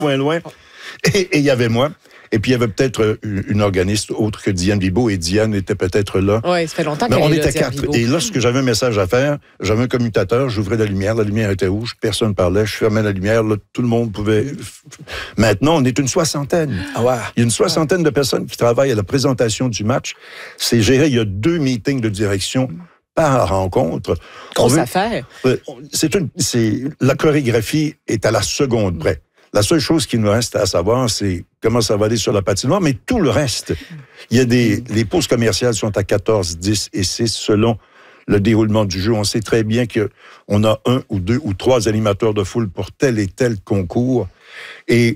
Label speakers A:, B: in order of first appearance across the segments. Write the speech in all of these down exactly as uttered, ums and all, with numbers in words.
A: point loin. Et il y avait moi. Et puis, il y avait peut-être une organiste autre que Diane Bibeau, et Diane était peut-être là.
B: Oui, ça fait longtemps
A: qu'elle
B: est là,
A: on était
B: Diane
A: quatre.
B: Bibeau.
A: Et lorsque j'avais un message à faire, j'avais un commutateur, j'ouvrais la lumière, la lumière était rouge, personne ne parlait, je fermais la lumière, là, tout le monde pouvait... Maintenant, on est une soixantaine.
C: Ah ouais.
A: Il y a une soixantaine de personnes qui travaillent à la présentation du match. C'est géré, il y a deux meetings de direction par rencontre.
B: Grosse
A: veut...
B: affaire.
A: C'est une... c'est... La chorégraphie est à la seconde près. La seule chose qui nous reste à savoir, c'est comment ça va aller sur la patinoire, mais tout le reste. Il y a des, les pauses commerciales sont à quatorze, dix et six selon le déroulement du jeu. On sait très bien qu'on a un ou deux ou trois animateurs de foule pour tel et tel concours. Et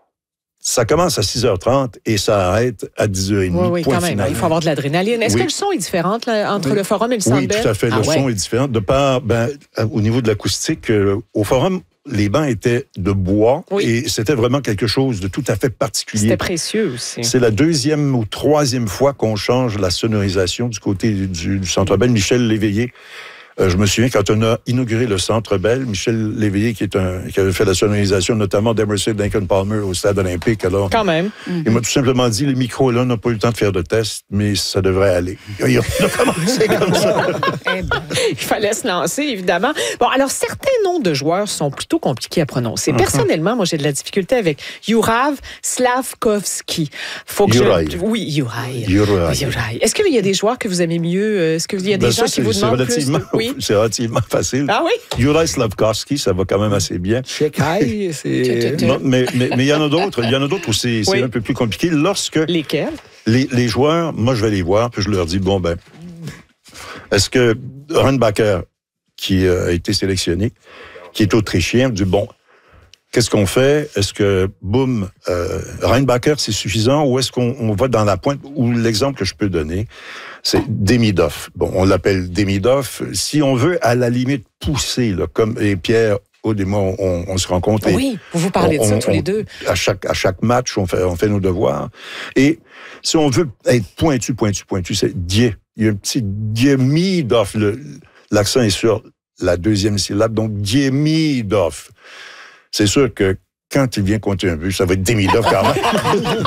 A: ça commence à six heures trente et ça arrête à dix heures trente.
B: Oui, oui, quand même. Final. Il faut avoir de l'adrénaline. Est-ce oui. que le son est différent là, entre oui. le forum et le Centre Bell?
A: Oui, tout à fait.
B: Ah,
A: le
B: ouais.
A: son est différent. De part, ben, au niveau de l'acoustique, euh, au forum, les bancs étaient de bois oui. et c'était vraiment quelque chose de tout à fait particulier.
B: C'était précieux aussi.
A: C'est la deuxième ou troisième fois qu'on change la sonorisation du côté du, du Centre Bell. Michel Léveillé, euh, je me souviens quand on a inauguré le Centre Bell, Michel Léveillé qui est un qui avait fait la sonorisation notamment d'Emerson Lincoln Palmer au Stade olympique. Alors,
B: quand même.
A: Mm-hmm. Il m'a tout simplement dit, les micros là, on n'a pas eu le temps de faire de tests, mais ça devrait aller. Il a commencé comme ça.
B: Eh ben, il fallait se lancer, évidemment. Bon, alors, certains noms de joueurs sont plutôt compliqués à prononcer. Mm-hmm. Personnellement, moi, j'ai de la difficulté avec Jurav Slavkovski. Faut que
A: Juraj.
B: Je... Oui, Juraj.
A: Juraj.
B: Juraj. Est-ce qu'il y a des joueurs que vous aimez mieux? Est-ce qu'il y a des
A: ben
B: gens
A: ça,
B: qui vous demandent plus? De...
A: Oui. C'est relativement facile.
B: Ah oui?
A: Juraj Slavkovski, ça va quand même assez bien.
C: Chekai, c'est...
A: Non, mais mais mais il y en a d'autres. Il y en a d'autres où c'est, c'est oui. un peu plus compliqué. Lorsque...
B: Lesquels?
A: Les, les joueurs, moi, je vais les voir, puis je leur dis, bon, ben, est-ce que Reinbacher, qui a été sélectionné, qui est autrichien, dit, bon, qu'est-ce qu'on fait? Est-ce que, boum, euh, Reinbacher, c'est suffisant, ou est-ce qu'on on va dans la pointe? Ou l'exemple que je peux donner, c'est Demidov. Bon, on l'appelle Demidov. Si on veut, à la limite, pousser, là, comme et Pierre Aude et moi, on, on se rencontre.
B: Oui, vous vous parlez on, de ça on, tous les deux.
A: À chaque, à chaque match, on fait, on fait nos devoirs. Et si on veut être pointu, pointu, pointu, c'est Die. Il y a un petit Demidov. Le, l'accent est sur la deuxième syllabe, donc Demidov. C'est sûr que quand il vient compter un but, ça va être Demidov quand même.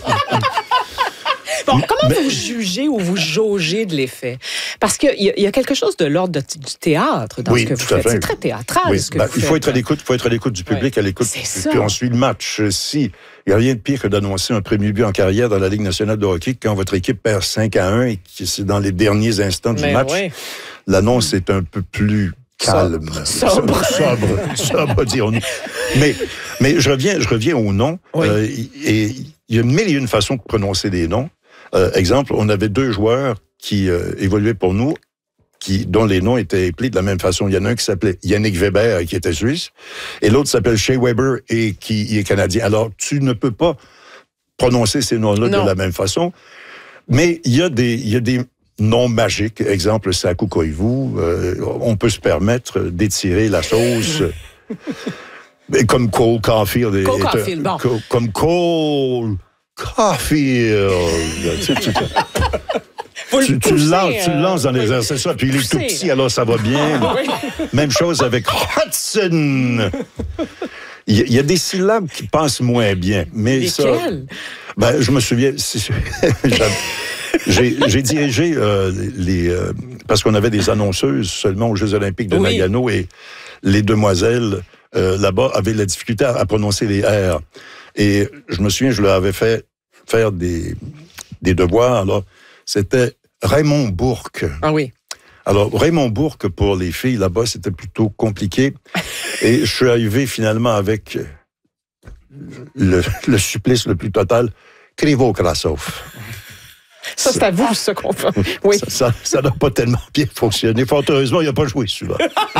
B: Bon, comment mais... vous jugez ou vous jaugez de l'effet? Parce qu'il y, y a quelque chose de l'ordre de, du théâtre dans
A: oui,
B: ce que vous
A: tout à
B: faites.
A: fait.
B: C'est très théâtral,
A: oui.
B: ce que
A: ben,
B: vous
A: il
B: faites.
A: Faut être à l'écoute, il faut être à l'écoute du public, ouais. à l'écoute.
B: C'est ça.
A: Puis on suit le match. Si, il n'y a rien de pire que d'annoncer un premier but en carrière dans la Ligue nationale de hockey quand votre équipe perd cinq à un et que c'est dans les derniers instants du
B: mais
A: match.
B: Oui.
A: L'annonce est un peu plus calme.
B: Sobre.
A: Sobre, sobre, dirons-nous. Mais, mais je reviens, je reviens au nom.
B: Oui.
A: Euh, et il y a mille et une façons de prononcer des noms. Euh, exemple, on avait deux joueurs qui euh, évoluaient pour nous, qui, dont les noms étaient appelés de la même façon. Il y en a un qui s'appelait Yannick Weber, qui était suisse, et l'autre s'appelle Shea Weber, et qui est canadien. Alors, tu ne peux pas prononcer ces noms-là non. de la même façon, mais il y a des, il y a des noms magiques. Exemple, Saku Koivu. Euh, on peut se permettre d'étirer la sauce. Comme Cole Caulfield.
B: Cole Caulfield, bon.
A: Comme Cole... Caulfield. tu, tu, tu, tu, le lances, tu le lances dans les airs, c'est ça. Puis il est tout petit, alors ça va bien. Oui. Même chose avec Hudson. Il y, a, il y a des syllabes qui passent moins bien. Mais
B: lesquelles?
A: Ça, ben, je me souviens... j'ai, j'ai dirigé euh, les... Euh, parce qu'on avait des annonceuses seulement aux Jeux olympiques de oui. Nagano et les demoiselles euh, là-bas avaient la difficulté à, à prononcer les R. Et je me souviens, je leur avais fait faire des, des devoirs. Alors, c'était Raymond Bourque.
B: Ah oui.
A: Alors, Raymond Bourque, pour les filles, là-bas, c'était plutôt compliqué. Et je suis arrivé finalement avec le, le supplice le plus total, Krivo-Krasov.
B: Ça, c'est à vous, ce qu'on fait. Oui.
A: Ça, ça n'a pas tellement bien fonctionné. Fort heureusement, il n'a pas joué, celui-là.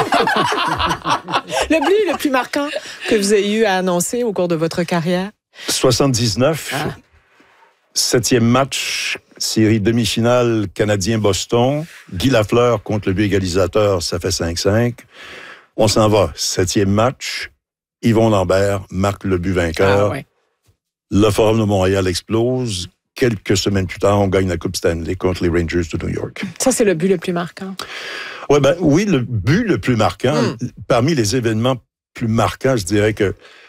B: Le but le plus marquant que vous avez eu à annoncer au cours de votre carrière?
A: soixante-dix-neuf, ah. septième match, série demi-finale Canadien-Boston. Guy Lafleur contre le but égalisateur, ça fait cinq cinq. On s'en va, septième match. Yvon Lambert marque le but vainqueur.
B: Ah, ouais.
A: Le Forum de Montréal explose. Quelques semaines plus tard, on gagne la Coupe Stanley contre les Rangers de New York.
B: Ça, c'est le but le plus marquant.
A: Ouais, ben, oui, le but le plus marquant.
B: Mm.
A: Parmi les événements plus marquants, je dirais que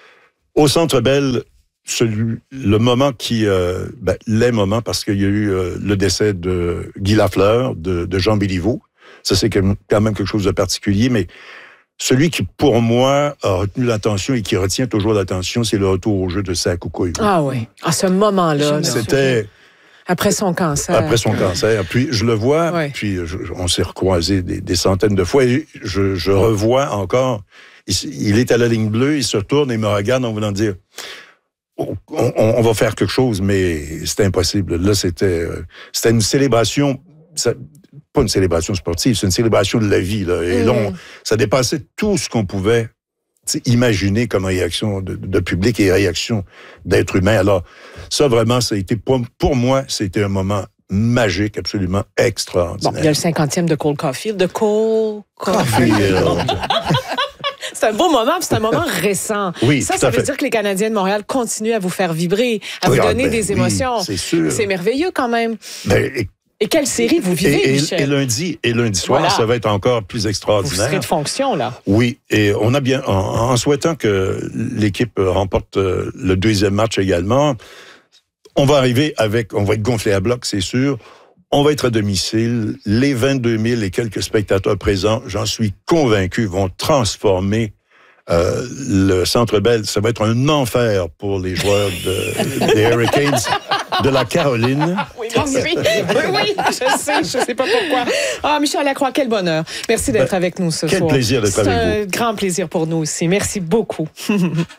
A: Au Centre Bell, celui, le moment qui... Euh, ben, les moments, parce qu'il y a eu euh, le décès de Guy Lafleur, de, de Jean Béliveau. Ça, c'est quand même quelque chose de particulier, mais celui qui, pour moi, a retenu l'attention et qui retient toujours l'attention, c'est le retour au jeu de Sekou Koivu.
B: Ah oui, à ce moment-là.
A: C'était...
B: Après son cancer.
A: Après son cancer. Puis je le vois,
B: ouais.
A: puis je, on s'est recroisés des, des centaines de fois, et je, je revois encore, il, il est à la ligne bleue, il se retourne et me regarde en voulant dire... On, on, on va faire quelque chose, mais c'était impossible. Là, c'était, c'était une célébration... Ça, pas une célébration sportive, c'est une célébration de la vie. Là. Et mmh. là, on, ça dépassait tout ce qu'on pouvait imaginer comme réaction de, de public et réaction d'être humain. Alors, ça, vraiment, ça a été, pour, pour moi, c'était un moment magique, absolument extraordinaire.
B: Bon, il y a le cinquantième de Cole Caulfield. De Cole Caulfield. C'est un beau moment, puis c'est un moment récent.
A: Oui,
B: ça, ça veut
A: fait.
B: dire que les Canadiens de Montréal continuent à vous faire vibrer, à
A: oui,
B: vous donner
A: ben,
B: des émotions.
A: Oui, c'est sûr.
B: C'est merveilleux quand même.
A: Ben, et,
B: Et quelle série vous vivez,
A: et, et,
B: Michel?
A: Et lundi, et lundi soir,
B: voilà.
A: ça va être encore plus extraordinaire.
B: Vous serez de fonction, là.
A: Oui, et on a bien, en, en souhaitant que l'équipe remporte le deuxième match également, on va arriver avec, on va être gonflé à bloc, c'est sûr. On va être à domicile. Les vingt-deux mille et quelques spectateurs présents, j'en suis convaincu, vont transformer Euh, le Centre Bell. Ça va être un enfer pour les joueurs de, des Hurricanes de la Caroline.
B: Oui, merci. oui, oui, je sais, je sais pas pourquoi. Ah, Michel Lacroix, quel bonheur. Merci d'être ben, avec nous ce
A: quel
B: soir.
A: Quel plaisir d'être avec vous.
B: C'est un grand plaisir pour nous aussi. Merci beaucoup.